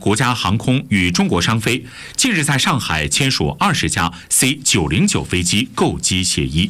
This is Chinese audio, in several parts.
国家航空与中国商飞近日在上海签署20架 C909 飞机购机协议。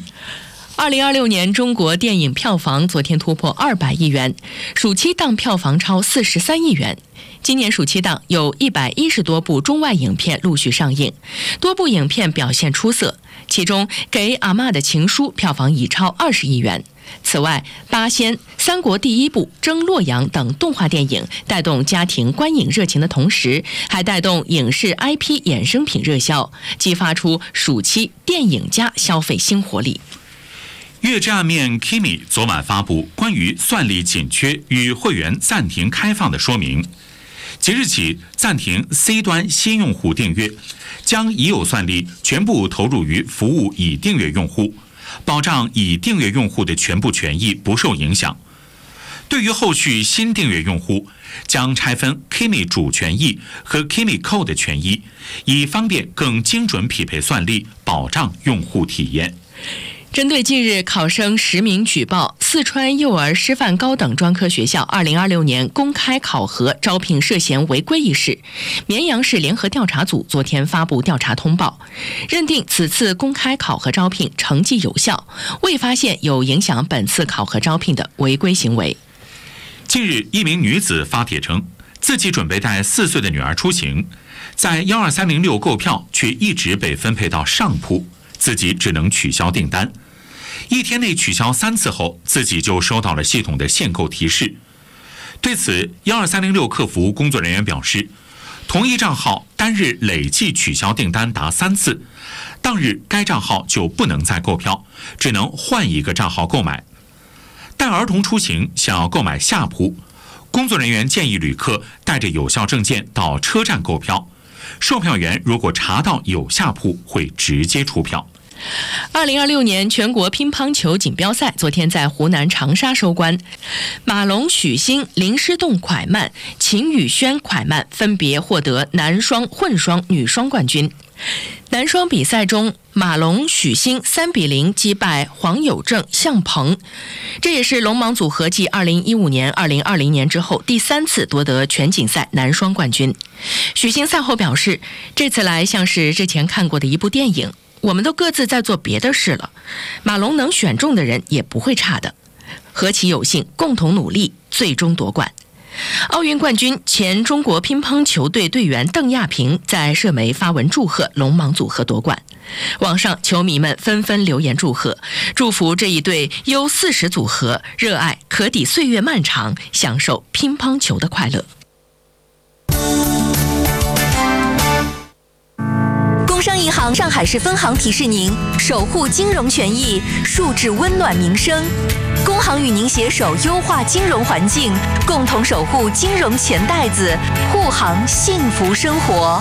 2026年中国电影票房昨天突破200亿元，暑期档票房超43亿元。今年暑期档有110多部中外影片陆续上映，多部影片表现出色，其中《给阿嬷的情书》票房已超20亿元。此外，《八仙》《三国第一部》《征洛阳》等动画电影带动家庭观影热情的同时，还带动影视 IP 衍生品热销，激发出暑期电影加消费新活力。 月之暗面 Kimi 昨晚发布关于算力紧缺与会员暂停开放的说明，即日起暂停 C 端新用户订阅，将已有算力全部投入于服务已订阅用户，保障已订阅用户的全部权益不受影响。对于后续新订阅用户，将拆分 Kimi 主权益和 Kimi Code 的权益，以方便更精准匹配算力，保障用户体验。 针对近日考生实名举报四川幼儿师范高等专科学校2026年公开考核招聘涉嫌违规一事，绵阳市联合调查组昨天发布调查通报，认定此次公开考核招聘成绩有效，未发现有影响本次考核招聘的违规行为。 近日，一名女子发帖称，自己准备带4岁的女儿出行，在12306购票却一直被分配到上铺，自己只能取消订单。1天内取消3次后，自己就收到了系统的限购提示。对此，12306客服工作人员表示，同一账号单日累计取消订单达3次，当日该账号就不能再购票，只能换一个账号购买。带儿童出行想要购买下铺，工作人员建议旅客带着有效证件到车站购票，售票员如果查到有下铺，会直接出票。 2026年全国乒乓球锦标赛昨天在湖南长沙收官，马龙、许昕、林诗栋蒯曼、秦宇轩蒯曼分别获得男双、混双、女双冠军。男双比赛中，马龙、许昕3比0击败黄有正、向鹏，这也是龙芒组合继2015年、2020年之后第3次夺得全锦赛男双冠军。许昕赛后表示，这次来像是之前看过的一部电影，我们都各自在做别的事了，马龙能选中的人也不会差的，何其有幸，共同努力，最终夺冠。奥运冠军、前中国乒乓球队队员邓亚萍在社媒发文祝贺龙芒组合夺冠，网上球迷们纷纷留言祝贺，祝福这一对 U40 组合热爱可抵岁月漫长，享受乒乓球的快乐。 工商银行上海市分行提示您：守护金融权益，树质温暖民生。工行与您携手优化金融环境，共同守护金融钱袋子，护航幸福生活。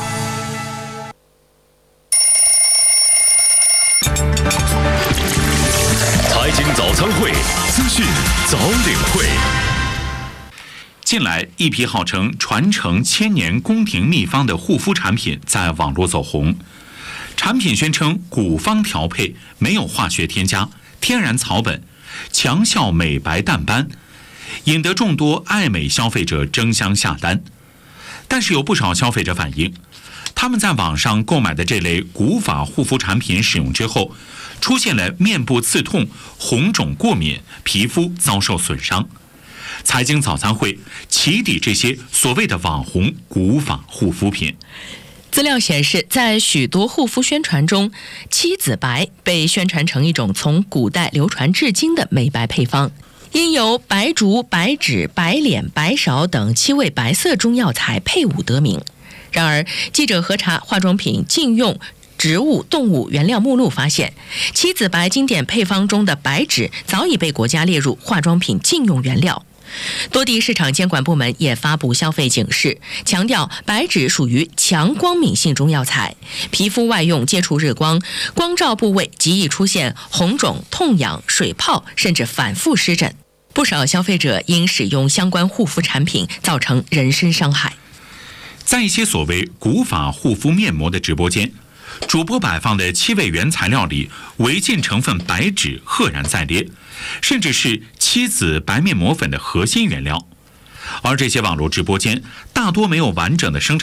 财经早餐会，资讯早领会。 近来，一批号称传承千年宫廷秘方的护肤产品在网络走红。产品宣称古方调配，没有化学添加，天然草本，强效美白淡斑，引得众多爱美消费者争相下单。但是有不少消费者反映，他们在网上购买的这类古法护肤产品使用之后，出现了面部刺痛、红肿过敏、皮肤遭受损伤。财经早餐会起底这些所谓的网红古法护肤品。 资料显示，在许多护肤宣传中，七子白被宣传成一种从古代流传至今的美白配方，因由白术、白芷、白脸、白芍等7味白色中药材配伍得名。然而，记者核查化妆品禁用植物、动物原料目录发现，七子白经典配方中的白芷早已被国家列入化妆品禁用原料。多地市场监管部门也发布消费警示，强调白芷属于强光敏性中药材，皮肤外用接触日光，光照部位极易出现红肿、痛痒、水泡，甚至反复湿疹。不少消费者因使用相关护肤产品造成人身伤害。 在一些所谓古法护肤面膜的直播间，主播摆放的7味原材料里，违禁成分白芷赫然在列，甚至是七子白面膜粉的核心原料。而这些网络直播间大多没有完整的生产